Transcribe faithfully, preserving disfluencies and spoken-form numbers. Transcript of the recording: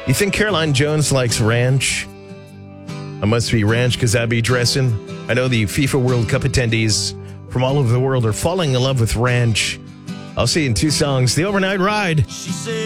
You think Caroline Jones likes ranch? I must be ranch because I'd be dressing. I know the FIFA World Cup attendees from all over the world are falling in love with ranch. I'll see you in two songs. The Overnight Ride. She said